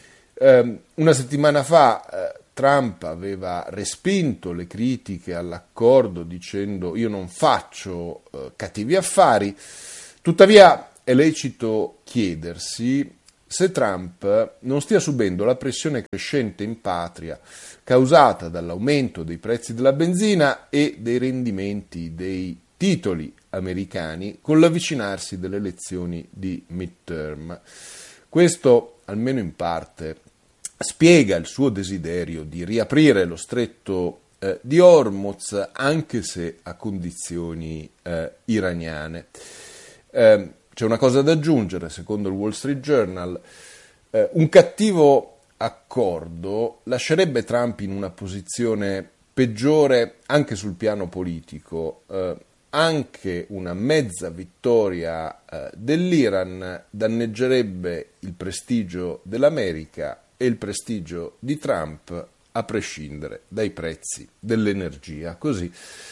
Eh, una settimana fa eh, Trump aveva respinto le critiche all'accordo dicendo io non faccio eh, cattivi affari, tuttavia è lecito chiedersi se Trump non stia subendo la pressione crescente in patria causata dall'aumento dei prezzi della benzina e dei rendimenti dei titoli americani con l'avvicinarsi delle elezioni di midterm. Questo, almeno in parte, spiega il suo desiderio di riaprire lo stretto eh, di Hormuz, anche se a condizioni eh, iraniane. Eh, c'è una cosa da aggiungere, secondo il Wall Street Journal, eh, un cattivo accordo lascerebbe Trump in una posizione peggiore anche sul piano politico. Eh, anche una mezza vittoria eh, dell'Iran danneggerebbe il prestigio dell'America e il prestigio di Trump, a prescindere dai prezzi dell'energia. Così,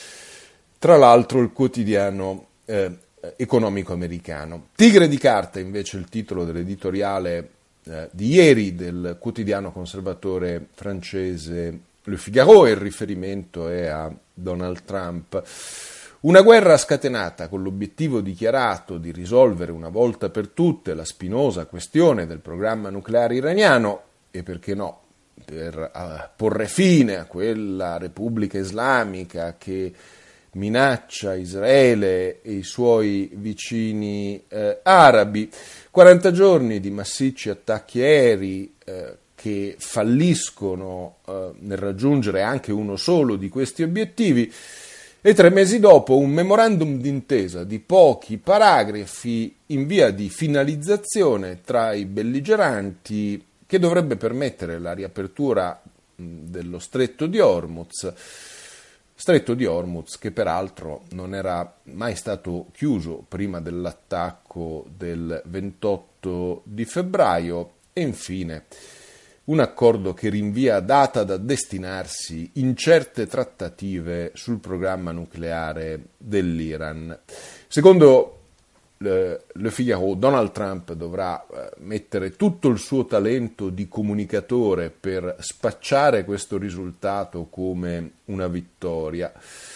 tra l'altro, il quotidiano eh, economico americano. Tigre di carta, invece, il titolo dell'editoriale eh, di ieri del quotidiano conservatore francese Le Figaro, e il riferimento è a Donald Trump. Una guerra scatenata con l'obiettivo dichiarato di risolvere una volta per tutte la spinosa questione del programma nucleare iraniano e, perché no, per uh, porre fine a quella Repubblica Islamica che minaccia Israele e i suoi vicini eh, arabi. quaranta giorni di massicci attacchi aerei eh, che falliscono eh, nel raggiungere anche uno solo di questi obiettivi, e tre mesi dopo un memorandum d'intesa di pochi paragrafi in via di finalizzazione tra i belligeranti che dovrebbe permettere la riapertura mh, dello stretto di Hormuz. Stretto di Hormuz che peraltro non era mai stato chiuso prima dell'attacco del ventotto di febbraio, e infine un accordo che rinvia data da destinarsi incerte trattative sul programma nucleare dell'Iran. Secondo Le Figaro, Donald Trump dovrà mettere tutto il suo talento di comunicatore per spacciare questo risultato come una vittoria.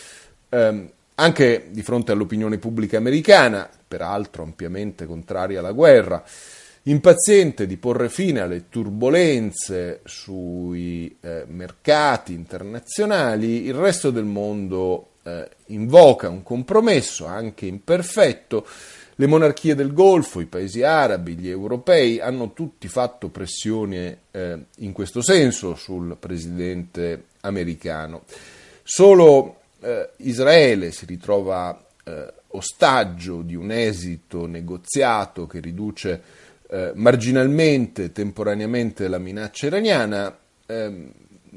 Eh, anche di fronte all'opinione pubblica americana, peraltro ampiamente contraria alla guerra, impaziente di porre fine alle turbolenze sui eh, mercati internazionali, il resto del mondo eh, invoca un compromesso, anche imperfetto. Le monarchie del Golfo, i paesi arabi, gli europei hanno tutti fatto pressione eh, in questo senso sul presidente americano. Solo eh, Israele si ritrova eh, ostaggio di un esito negoziato che riduce eh, marginalmente, temporaneamente, la minaccia iraniana eh,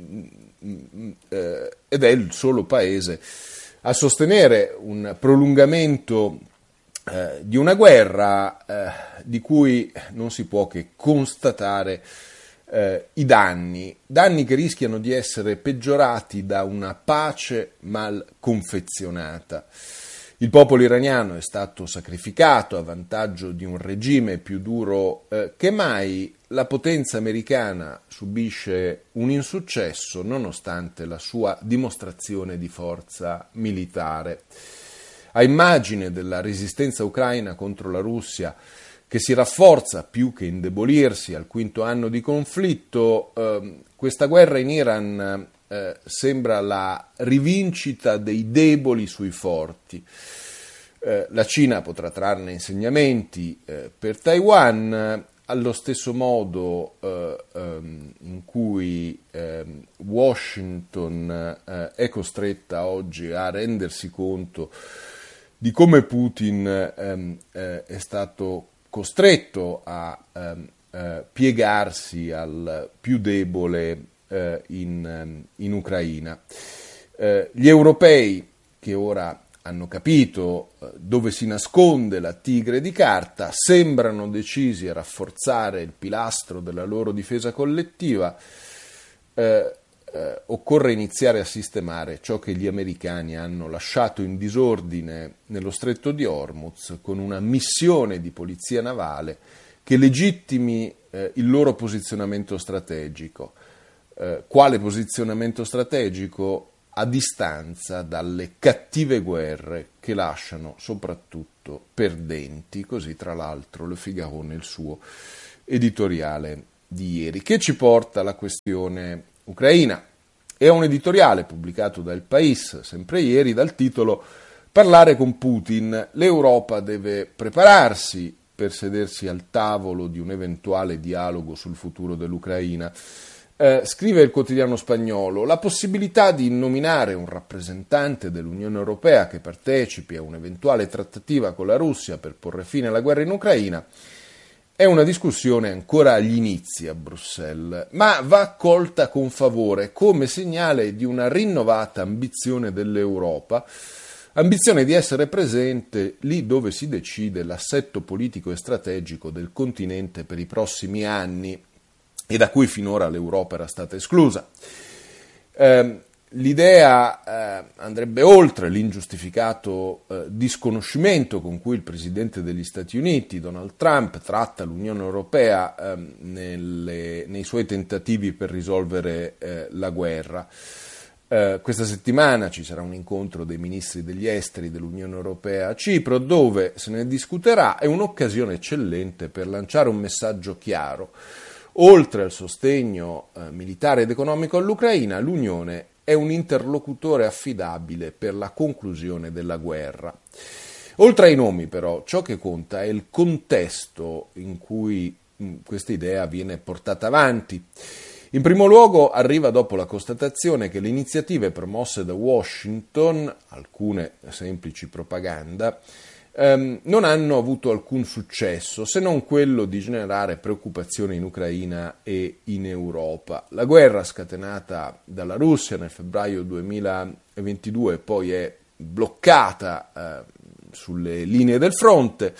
eh, ed è il solo paese a sostenere un prolungamento Eh, di una guerra eh, di cui non si può che constatare eh, i danni, danni che rischiano di essere peggiorati da una pace mal confezionata. Il popolo iraniano è stato sacrificato a vantaggio di un regime più duro eh, che mai. La potenza americana subisce un insuccesso nonostante la sua dimostrazione di forza militare. A immagine della resistenza ucraina contro la Russia, che si rafforza più che indebolirsi al quinto anno di conflitto, eh, questa guerra in Iran eh, sembra la rivincita dei deboli sui forti. Eh, la Cina potrà trarne insegnamenti eh, per Taiwan, allo stesso modo eh, ehm, in cui ehm, Washington eh, è costretta oggi a rendersi conto di come Putin ehm, eh, è stato costretto a ehm, eh, piegarsi al più debole eh, in, in Ucraina. Eh, gli europei, che ora hanno capito dove si nasconde la tigre di carta, sembrano decisi a rafforzare il pilastro della loro difesa collettiva. Eh, eh, occorre iniziare a sistemare ciò che gli americani hanno lasciato in disordine nello stretto di Hormuz, con una missione di polizia navale che legittimi eh, il loro posizionamento strategico. Eh, quale posizionamento strategico? A distanza dalle cattive guerre che lasciano soprattutto perdenti, così tra l'altro Le Figaro nel suo editoriale di ieri, che ci porta alla questione ucraina. È un editoriale pubblicato da El País, sempre ieri, dal titolo "Parlare con Putin, l'Europa deve prepararsi per sedersi al tavolo di un eventuale dialogo sul futuro dell'Ucraina". Eh, scrive il quotidiano spagnolo: la possibilità di nominare un rappresentante dell'Unione Europea che partecipi a un'eventuale trattativa con la Russia per porre fine alla guerra in Ucraina è una discussione ancora agli inizi a Bruxelles, ma va accolta con favore come segnale di una rinnovata ambizione dell'Europa, ambizione di essere presente lì dove si decide l'assetto politico e strategico del continente per i prossimi anni, e da cui finora l'Europa era stata esclusa. Eh, l'idea eh, andrebbe oltre l'ingiustificato eh, disconoscimento con cui il presidente degli Stati Uniti, Donald Trump, tratta l'Unione Europea eh, nelle, nei suoi tentativi per risolvere eh, la guerra. Eh, questa settimana ci sarà un incontro dei ministri degli esteri dell'Unione Europea a Cipro, dove se ne discuterà. È un'occasione eccellente per lanciare un messaggio chiaro. Oltre al sostegno eh, militare ed economico all'Ucraina, l'Unione è un interlocutore affidabile per la conclusione della guerra. Oltre ai nomi, però, ciò che conta è il contesto in cui mh, questa idea viene portata avanti. In primo luogo arriva dopo la constatazione che le iniziative promosse da Washington, alcune semplici propaganda, Um, non hanno avuto alcun successo, se non quello di generare preoccupazione in Ucraina e in Europa. La guerra scatenata dalla Russia nel febbraio duemilaventidue poi è bloccata uh, sulle linee del fronte.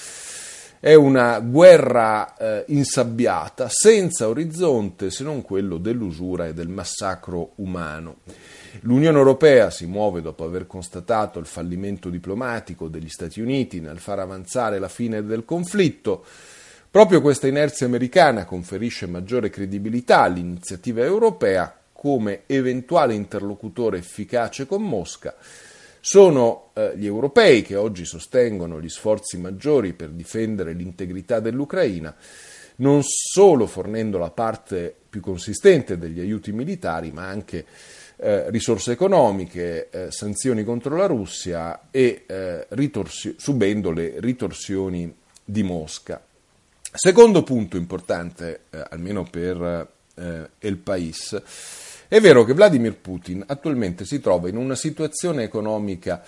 È una guerra uh, insabbiata, senza orizzonte se non quello dell'usura e del massacro umano. L'Unione Europea si muove dopo aver constatato il fallimento diplomatico degli Stati Uniti nel far avanzare la fine del conflitto. Proprio questa inerzia americana conferisce maggiore credibilità all'iniziativa europea come eventuale interlocutore efficace con Mosca. Sono eh, gli europei che oggi sostengono gli sforzi maggiori per difendere l'integrità dell'Ucraina, non solo fornendo la parte più consistente degli aiuti militari, ma anche Eh, risorse economiche, eh, sanzioni contro la Russia e eh, ritorsi- subendo le ritorsioni di Mosca. Secondo punto importante, eh, almeno per eh, El País, è vero che Vladimir Putin attualmente si trova in una situazione economica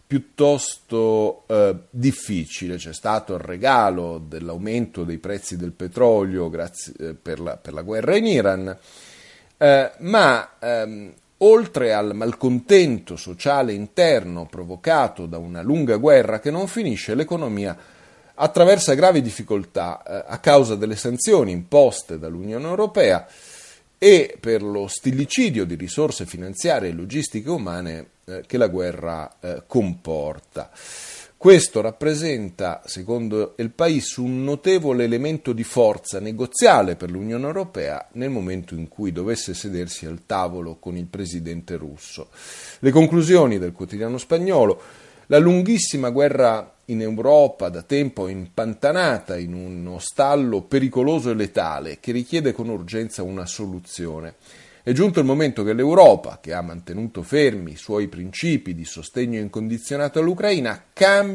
piuttosto eh, difficile. C'è stato il regalo dell'aumento dei prezzi del petrolio grazie, eh, per, la, per la guerra in Iran, eh, ma ehm, oltre al malcontento sociale interno provocato da una lunga guerra che non finisce, l'economia attraversa gravi difficoltà eh, a causa delle sanzioni imposte dall'Unione Europea e per lo stillicidio di risorse finanziarie e logistiche umane eh, che la guerra eh, comporta. Questo rappresenta, secondo El País, un notevole elemento di forza negoziale per l'Unione Europea nel momento in cui dovesse sedersi al tavolo con il presidente russo. Le conclusioni del quotidiano spagnolo: la lunghissima guerra in Europa, da tempo impantanata in uno stallo pericoloso e letale che richiede con urgenza una soluzione. È giunto il momento che l'Europa, che ha mantenuto fermi i suoi principi di sostegno incondizionato all'Ucraina, cambi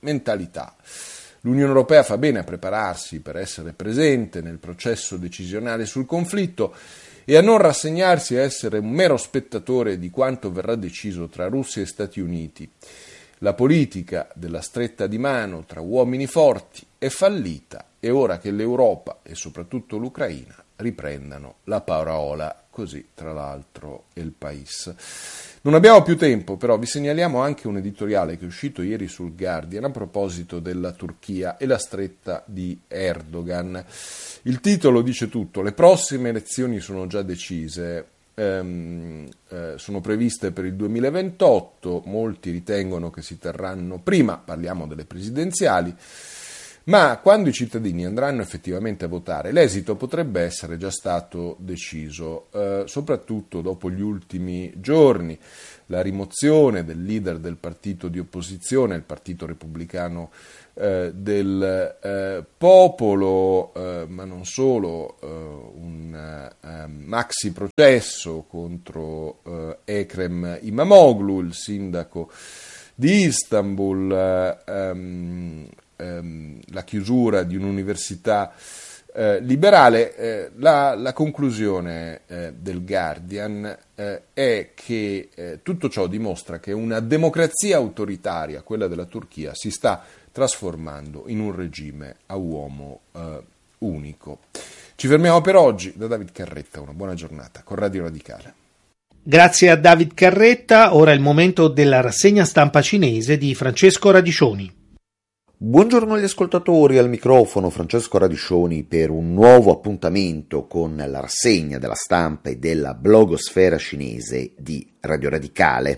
mentalità. L'Unione Europea fa bene a prepararsi per essere presente nel processo decisionale sul conflitto e a non rassegnarsi a essere un mero spettatore di quanto verrà deciso tra Russia e Stati Uniti. La politica della stretta di mano tra uomini forti è fallita, è ora che l'Europa e soprattutto l'Ucraina riprendano la parola, così tra l'altro è il País. Non abbiamo più tempo, però vi segnaliamo anche un editoriale che è uscito ieri sul Guardian a proposito della Turchia e la stretta di Erdogan. Il titolo dice tutto: le prossime elezioni sono già decise, ehm, eh, sono previste per il duemilaventotto, molti ritengono che si terranno prima, parliamo delle presidenziali, ma quando i cittadini andranno effettivamente a votare l'esito potrebbe essere già stato deciso, eh, soprattutto dopo gli ultimi giorni. La rimozione del leader del partito di opposizione, il Partito Repubblicano eh, del eh, Popolo, eh, ma non solo, eh, un eh, maxi processo contro eh, Ekrem Imamoglu, il sindaco di Istanbul, eh, ehm, la chiusura di un'università eh, liberale. Eh, la, la conclusione eh, del Guardian eh, è che eh, tutto ciò dimostra che una democrazia autoritaria, quella della Turchia, si sta trasformando in un regime a uomo eh, unico. Ci fermiamo per oggi. Da David Carretta, una buona giornata con Radio Radicale. Grazie a David Carretta. Ora è il momento della rassegna stampa cinese di Francesco Radiccioni. Buongiorno agli ascoltatori, al microfono Francesco Radiccioni per un nuovo appuntamento con la rassegna della stampa e della blogosfera cinese di Radio Radicale.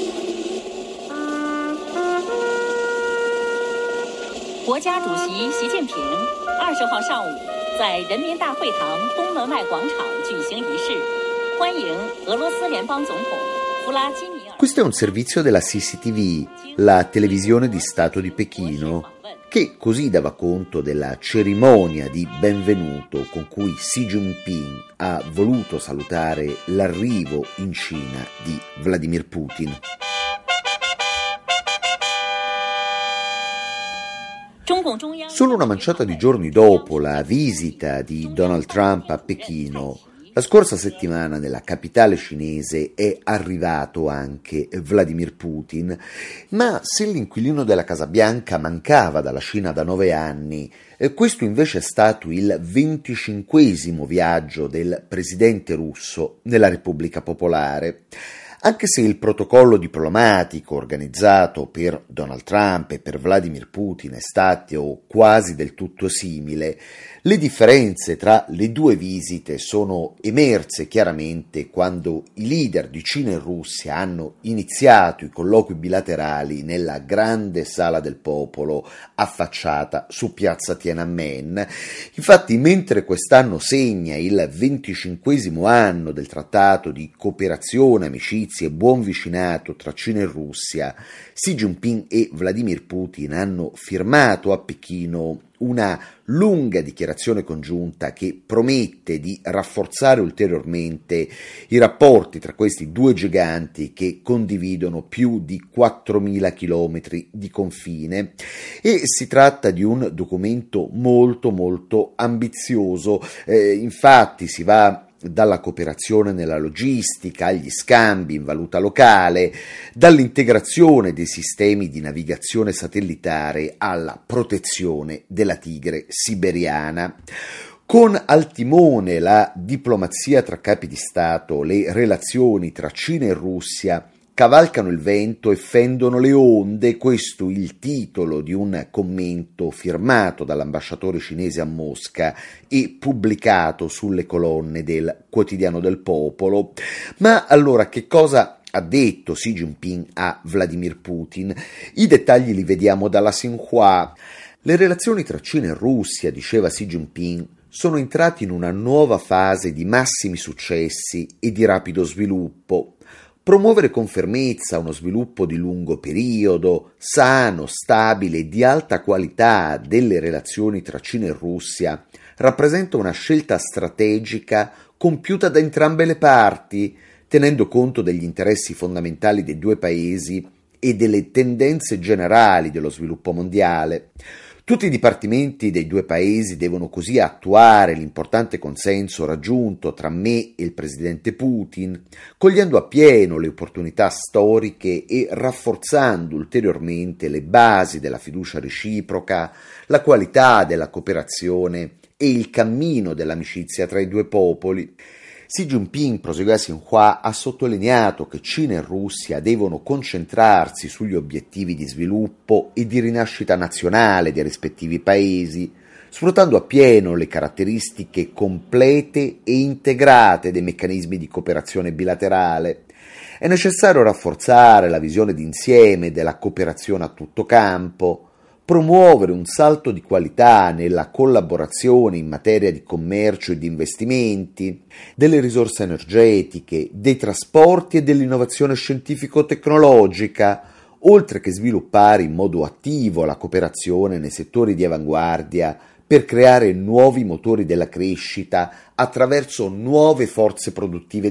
国家主席习近平二十号上午在人民大会堂东门外广场举行仪式，欢迎俄罗斯联邦总统弗拉基米尔。 Questo è un servizio della C C T V, la televisione di Stato di Pechino, che così dava conto della cerimonia di benvenuto con cui Xi Jinping ha voluto salutare l'arrivo in Cina di Vladimir Putin. Solo una manciata di giorni dopo la visita di Donald Trump a Pechino, la scorsa settimana nella capitale cinese è arrivato anche Vladimir Putin, ma se l'inquilino della Casa Bianca mancava dalla Cina da nove anni, questo invece è stato il venticinquesimo viaggio del presidente russo nella Repubblica Popolare. Anche se il protocollo diplomatico organizzato per Donald Trump e per Vladimir Putin è stato quasi del tutto simile, le differenze tra le due visite sono emerse chiaramente quando i leader di Cina e Russia hanno iniziato i colloqui bilaterali nella grande sala del popolo affacciata su piazza Tiananmen. Infatti, mentre quest'anno segna il venticinquesimo anno del trattato di cooperazione, amicizia e buon vicinato tra Cina e Russia, Xi Jinping e Vladimir Putin hanno firmato a Pechino una lunga dichiarazione congiunta che promette di rafforzare ulteriormente i rapporti tra questi due giganti che condividono più di quattromila chilometri di confine, e si tratta di un documento molto molto ambizioso. Eh, infatti si va dalla cooperazione nella logistica agli scambi in valuta locale, dall'integrazione dei sistemi di navigazione satellitare alla protezione della tigre siberiana. Con al timone la diplomazia tra capi di Stato, le relazioni tra Cina e Russia cavalcano il vento e fendono le onde, questo il titolo di un commento firmato dall'ambasciatore cinese a Mosca e pubblicato sulle colonne del Quotidiano del Popolo. Ma allora che cosa ha detto Xi Jinping a Vladimir Putin? I dettagli li vediamo dalla Xinhua. Le relazioni tra Cina e Russia, diceva Xi Jinping, sono entrati in una nuova fase di massimi successi e di rapido sviluppo. Promuovere con fermezza uno sviluppo di lungo periodo, sano, stabile e di alta qualità delle relazioni tra Cina e Russia rappresenta una scelta strategica compiuta da entrambe le parti, tenendo conto degli interessi fondamentali dei due paesi e delle tendenze generali dello sviluppo mondiale. Tutti i dipartimenti dei due paesi devono così attuare l'importante consenso raggiunto tra me e il presidente Putin, cogliendo appieno le opportunità storiche e rafforzando ulteriormente le basi della fiducia reciproca, la qualità della cooperazione e il cammino dell'amicizia tra i due popoli. Xi Jinping, prosegue a Xinhua, ha sottolineato che Cina e Russia devono concentrarsi sugli obiettivi di sviluppo e di rinascita nazionale dei rispettivi paesi, sfruttando appieno le caratteristiche complete e integrate dei meccanismi di cooperazione bilaterale. È necessario rafforzare la visione d'insieme della cooperazione a tutto campo, promuovere un salto di qualità nella collaborazione in materia di commercio e di investimenti, delle risorse energetiche, dei trasporti e dell'innovazione scientifico-tecnologica, oltre che sviluppare in modo attivo la cooperazione nei settori di avanguardia per creare nuovi motori della crescita attraverso nuove forze produttive